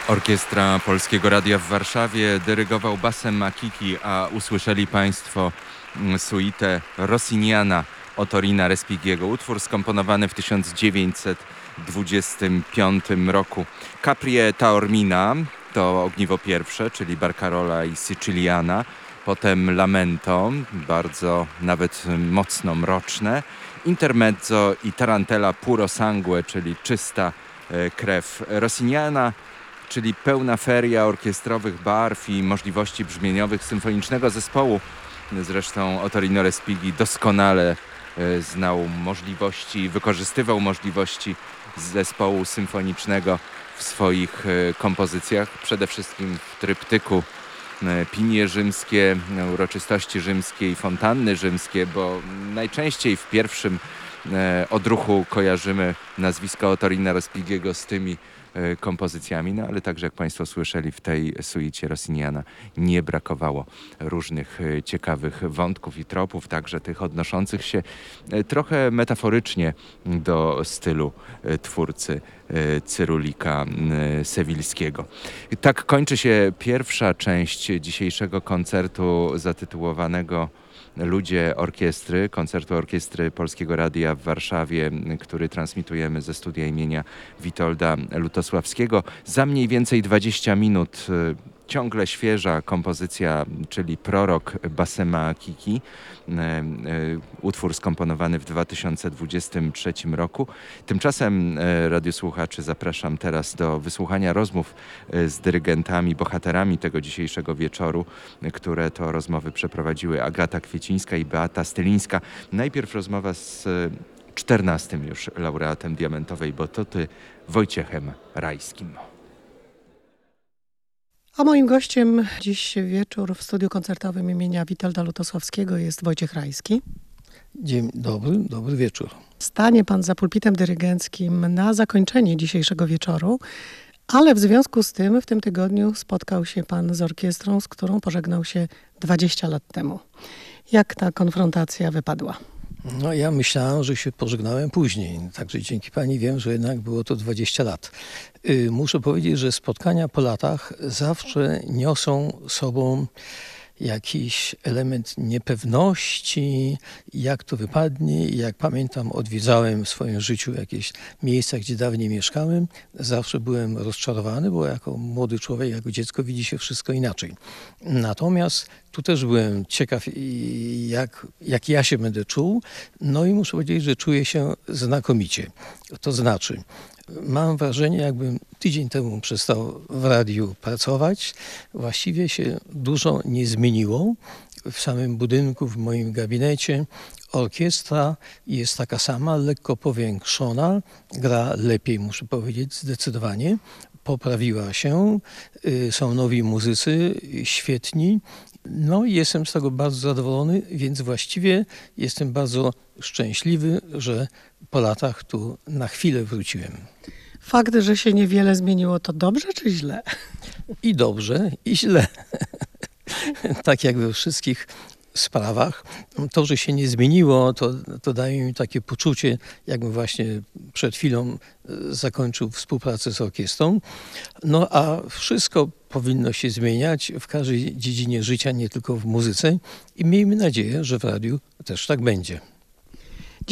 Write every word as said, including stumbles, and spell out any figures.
Orkiestra Polskiego Radia w Warszawie, dyrygował basem Makiki, a usłyszeli Państwo suitę Rossiniana Ottorina Respighiego, utwór skomponowany w tysiąc dziewięćset dwudziestym piątym roku. Caprie Taormina to ogniwo pierwsze, czyli Barcarola i Siciliana, potem Lamento, bardzo nawet mocno mroczne, Intermezzo i Tarantella Puro Sangue, czyli czysta e, krew Rossiniana, czyli pełna feria orkiestrowych barw i możliwości brzmieniowych symfonicznego zespołu. Zresztą Ottorino Respighi doskonale e, znał możliwości, wykorzystywał możliwości zespołu symfonicznego w swoich e, kompozycjach, przede wszystkim w tryptyku e, Pinie rzymskie, uroczystości rzymskie i fontanny rzymskie, bo najczęściej w pierwszym e, odruchu kojarzymy nazwisko Ottorina Respighiego z tymi kompozycjami, no ale także jak Państwo słyszeli, w tej suicie Rossiniana nie brakowało różnych ciekawych wątków i tropów, także tych odnoszących się trochę metaforycznie do stylu twórcy Cyrulika Sewilskiego. Tak kończy się pierwsza część dzisiejszego koncertu zatytułowanego Ludzie Orkiestry, koncertu Orkiestry Polskiego Radia w Warszawie, który transmitujemy ze studia imienia Witolda Lutosławskiego. Za mniej więcej dwadzieścia minut ciągle świeża kompozycja, czyli Prorok Basema Makiki, utwór skomponowany w dwa tysiące dwudziestym trzecim roku. Tymczasem, radiosłuchaczy, zapraszam teraz do wysłuchania rozmów z dyrygentami, bohaterami tego dzisiejszego wieczoru, które to rozmowy przeprowadziły Agata Kwiecińska i Beata Stylińska. Najpierw rozmowa z czternastym już laureatem Diamentowej Bototy, Wojciechem Rajskim. A moim gościem dziś wieczór w studiu koncertowym imienia Witolda Lutosławskiego jest Wojciech Rajski. Dzień dobry, dobry wieczór. Stanie pan za pulpitem dyrygenckim na zakończenie dzisiejszego wieczoru, ale w związku z tym w tym tygodniu spotkał się pan z orkiestrą, z którą pożegnał się dwadzieścia lat temu. Jak ta konfrontacja wypadła? No ja myślałem, że się pożegnałem później, także dzięki pani wiem, że jednak było to dwadzieścia lat. Yy, muszę powiedzieć, że spotkania po latach zawsze niosą sobą jakiś element niepewności, jak to wypadnie. Jak pamiętam, odwiedzałem w swoim życiu jakieś miejsca, gdzie dawniej mieszkałem. Zawsze byłem rozczarowany, bo jako młody człowiek, jako dziecko widzi się wszystko inaczej. Natomiast tu też byłem ciekaw, jak, jak ja się będę czuł. No i muszę powiedzieć, że czuję się znakomicie. To znaczy, mam wrażenie, jakbym tydzień temu przestał w radiu pracować. Właściwie się dużo nie zmieniło. W samym budynku, w moim gabinecie orkiestra jest taka sama, lekko powiększona. Gra lepiej, muszę powiedzieć, zdecydowanie. Poprawiła się. Są nowi muzycy, świetni. No i jestem z tego bardzo zadowolony, więc właściwie jestem bardzo szczęśliwy, że po latach tu na chwilę wróciłem. Fakt, że się niewiele zmieniło, to dobrze czy źle? I dobrze, i źle. Tak jak we wszystkich sprawach. To, że się nie zmieniło, to, to daje mi takie poczucie, jakbym właśnie przed chwilą zakończył współpracę z orkiestrą. No a wszystko powinno się zmieniać w każdej dziedzinie życia, nie tylko w muzyce. I miejmy nadzieję, że w radiu też tak będzie.